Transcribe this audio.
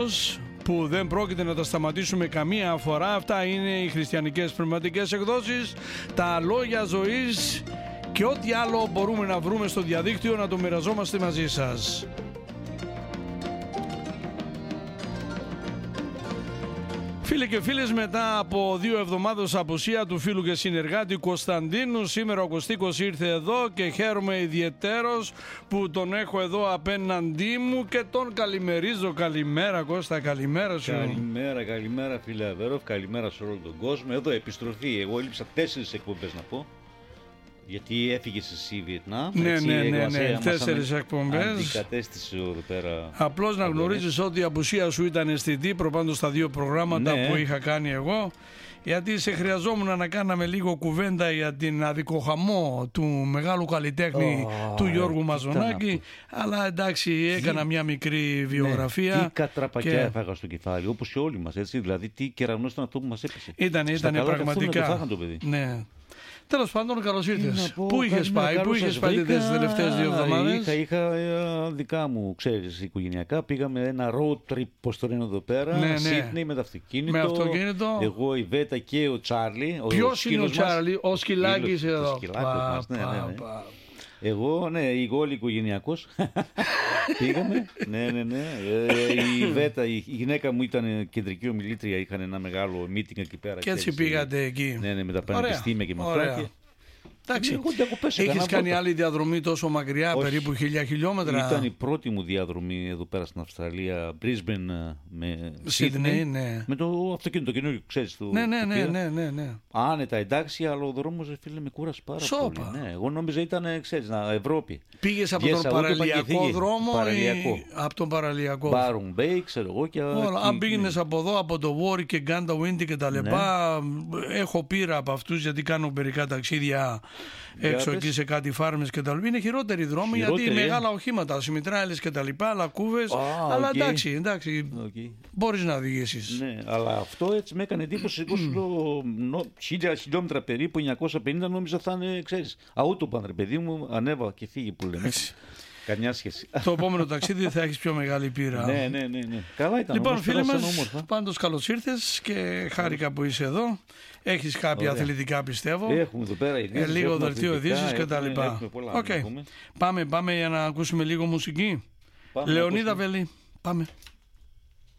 που δεν πρόκειται να τα σταματήσουμε καμία φορά. Αυτά είναι οι χριστιανικές πνευματικές εκδόσεις, τα λόγια ζωής και ό,τι άλλο μπορούμε να βρούμε στο διαδίκτυο να το μοιραζόμαστε μαζί σας. Φίλοι και φίλες, μετά από 2 εβδομάδες απουσία του φίλου και συνεργάτη Κωνσταντίνου, σήμερα ο Κωστίκος ήρθε εδώ και χαίρομαι ιδιαιτέρως που τον έχω εδώ απέναντί μου και τον καλημερίζω. Καλημέρα Κώστα, καλημέρα σου. Καλημέρα φίλε Αβέροφ, καλημέρα σε όλο τον κόσμο. Εδώ επιστροφή, εγώ έλειψα 4 εκπομπές να πω. Γιατί έφυγες εσύ Βιετνάμ. Ναι, 4 εκπομπές. Αντικατέστησε εδώ πέρα. Απλώς να γνωρίζεις ότι η απουσία σου ήταν αισθητή προπάντως στα 2 προγράμματα που είχα κάνει εγώ. Γιατί σε χρειαζόμουν να κάναμε λίγο κουβέντα για την αδικοχαμό του μεγάλου καλλιτέχνη του Γιώργου Μαζονάκη. Αλλά εντάξει, έκανα μια μικρή βιογραφία. Τι κατραπακιά έφαγα στο κεφάλι, όπως και όλοι μας. Έτσι, δηλαδή, τι κεραυνός ήταν αυτό που μας έπεσε. Ήταν πραγματικά. Ναι. Τέλος πάντων, καλώς ήρθες. Πού είχες πάει τις τελευταίες 2 εβδομάδες? Είχα δικά μου, ξέρεις, οικογενειακά. Πήγαμε ένα road trip, πώς το λένε εδώ πέρα. Σίδνεϊ με αυτοκίνητο. Εγώ, η Βέτα και ο Τσάρλι. Ποιος είναι ο Τσάρλι? Ο σκυλάκης εδώ. Εγώ, η Γόλη οικογενειακός. Πήγαμε. Η Βέτα, η γυναίκα μου ήταν κεντρική ομιλήτρια, είχαν ένα μεγάλο meeting εκεί πέρα. Και έτσι πήγατε εκεί. Ναι, με τα πανεπιστήμια και με αυτά. Εντάξει, έχεις κάνει άλλη διαδρομή τόσο μακριά? Όχι. Περίπου 1000 χιλιόμετρα. Ήταν η πρώτη μου διαδρομή εδώ πέρα στην Αυστραλία, Brisbane με Sydney, με το αυτοκίνητο καινούριο, ξέρεις. Ναι. Άνετα, εντάξει, αλλά ο δρόμος, φίλε, με κούρασε πάρα πολύ. Ναι, εγώ νόμιζα ήταν, ξέρεις, Ευρώπη. Πήγες από τον παραλιακό δρόμο ή από τον παραλιακό? Byron Bay, ξέρω εγώ. Και αν πήγαινες από εδώ, από το Warwick και Ganda Windy και τα λεπά, έχω πείρα από αυτούς γιατί κάνω μερικά ταξίδια έξω εκεί σε κάτι φάρμες και τα λοιπά. Είναι χειρότεροι δρόμοι γιατί μεγάλα οχήματα, συμμετράλες και τα λοιπά, λακκούβες. Αλλά εντάξει, μπορείς να οδηγήσεις. Ναι, αλλά αυτό έτσι με έκανε εντύπωση. 1000 χιλιόμετρα περίπου, 950, νόμιζα θα είναι, ξέρεις, αούτοπαν, ρε παιδί μου, ανέβα και φύγει που λέμε. Καμιά σχέση. Το επόμενο ταξίδι θα έχεις πιο μεγάλη πείρα. Ναι. Καλά ήταν. Λοιπόν, φίλοι μας, πάντως καλώς ήρθες και χάρηκα που είσαι εδώ. Έχεις κάποια αθλητικά, πιστεύω. Έχουμε εδώ πέρα λίγο δελτίο ειδήσεις και τα λοιπά. Πάμε για να ακούσουμε λίγο μουσική. Λεωνίδα Βελή. Πάμε.